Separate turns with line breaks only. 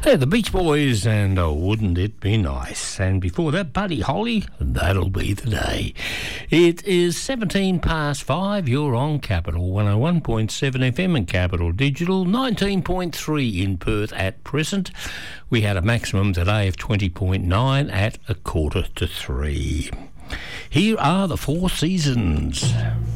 They're the Beach Boys, and wouldn't it be nice? And before that, Buddy Holly, that'll be the day. It is 17 past 5. You're on Capital 101.7 FM and Capital Digital, 19.3 in Perth at present. We had a maximum today of 20.9 at 2:45. Here are the Four Seasons.